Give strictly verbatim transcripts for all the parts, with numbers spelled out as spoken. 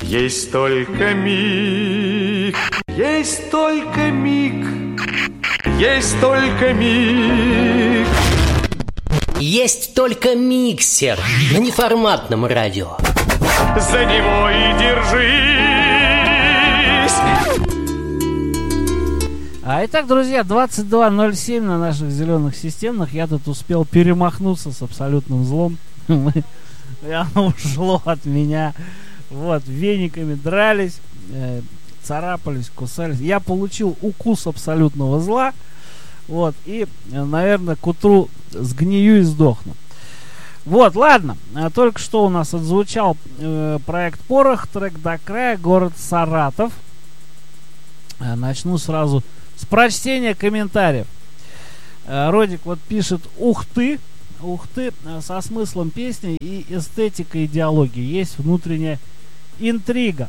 Есть только миг, есть только миг, есть только миг. Есть только миксер на неформатном радио. За него и держись. А итак, друзья, двадцать два ноль семь на наших зеленых системах. Я тут успел перемахнуться с абсолютным злом. И оно ушло от меня. Вот, вениками дрались, э, царапались, кусались. Я получил укус абсолютного зла. Вот, и, наверное, к утру сгнию и сдохну. Вот, ладно. А только что у нас отзвучал э, проект Порох, трек «До края», город Саратов. А, начну сразу с прочтения комментариев. А, Родик вот пишет: ух ты, ух ты, со смыслом песни и эстетикой идеологии. Есть внутренняя интрига.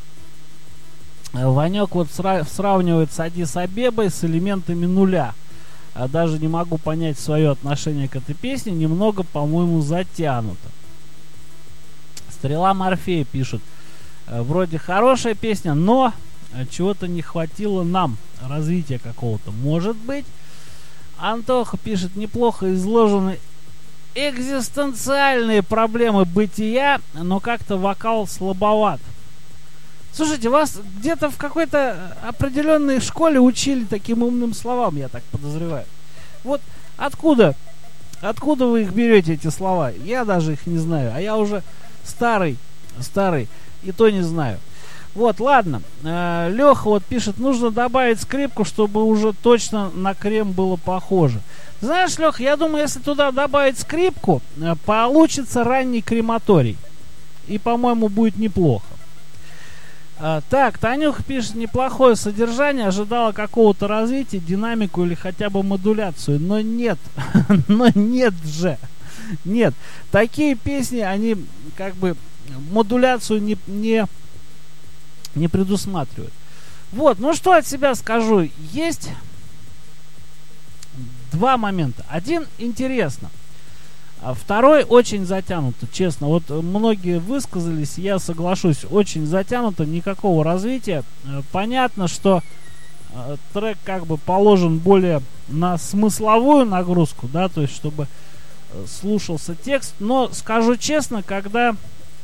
Ванек вот сра- сравнивает с Аддис-Абебой с элементами нуля. А даже не могу понять свое отношение к этой песне. Немного, по-моему, затянуто. Стрела Морфея пишет: вроде хорошая песня, но чего-то не хватило нам. Развития какого-то. Может быть. Антоха пишет: неплохо изложены экзистенциальные проблемы бытия, но как-то вокал слабоват. Слушайте, вас где-то в какой-то определенной школе учили таким умным словам, я так подозреваю. Вот откуда, откуда вы их берете, эти слова? Я даже их не знаю, а я уже старый, старый, и то не знаю. Вот, ладно. Э, Леха вот пишет: нужно добавить скрипку, чтобы уже точно на крем было похоже. Знаешь, Леха, я думаю, если туда добавить скрипку, э, получится ранний крематорий. И, по-моему, будет неплохо. А, так, Танюха пишет: неплохое содержание, ожидала какого-то развития, динамику или хотя бы модуляцию, но нет, но нет же, нет, такие песни, они как бы модуляцию не, не, не предусматривают. Вот, ну что от себя скажу, есть два момента. Один интересно, а второй очень затянуто, честно. Вот многие высказались, я соглашусь, очень затянуто, никакого развития. Понятно, что э, трек как бы положен более на смысловую нагрузку, да, то есть чтобы э, слушался текст. Но скажу честно, когда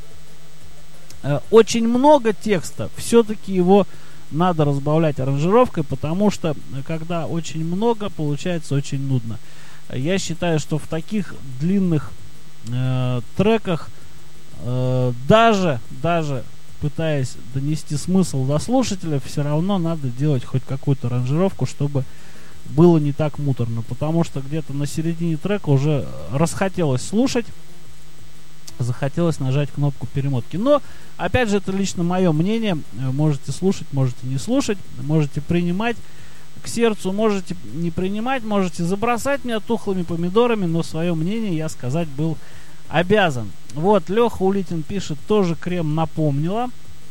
э, очень много текста, все-таки его надо разбавлять аранжировкой, потому что когда очень много, получается очень нудно. Я считаю, что в таких длинных э, треках, э, даже, даже пытаясь донести смысл до слушателя, все равно надо делать хоть какую-то аранжировку, чтобы было не так муторно. Потому что где-то на середине трека уже расхотелось слушать, захотелось нажать кнопку перемотки. Но, опять же, это лично мое мнение. Можете слушать, можете не слушать, можете принимать к сердцу, можете не принимать, можете забросать меня тухлыми помидорами, но свое мнение я сказать был обязан. Вот, Леха Улитин пишет: тоже крем напомнила.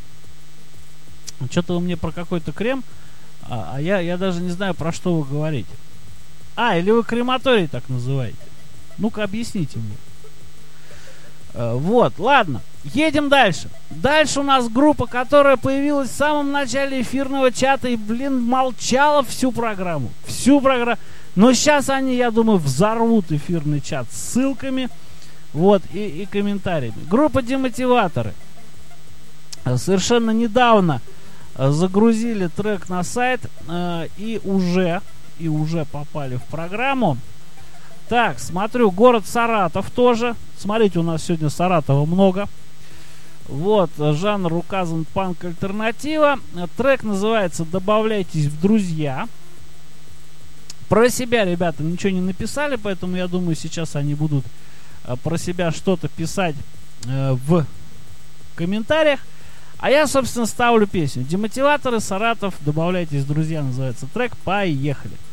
Что-то вы мне про какой-то крем, а, а я, я даже не знаю, про что вы говорите. А, или вы крематорий так называете? Ну-ка, объясните мне. А, вот, ладно. Едем дальше. Дальше у нас группа, которая появилась в самом начале эфирного чата и, блин, молчала всю программу. Всю программу. Но сейчас они, я думаю, взорвут эфирный чат ссылками, вот, и, и комментариями. Группа Демотиваторы. Совершенно недавно загрузили трек на сайт э, и уже, и уже попали в программу. Так, смотрю, город Саратов тоже. Смотрите, у нас сегодня Саратова много. Вот, жанр указан панк-альтернатива. Трек называется «Добавляйтесь в друзья». Про себя ребята ничего не написали, поэтому я думаю, сейчас они будут про себя что-то писать э, в комментариях. А я, собственно, ставлю песню. Демотиваторы, Саратов, «Добавляйтесь в друзья» называется трек. Поехали.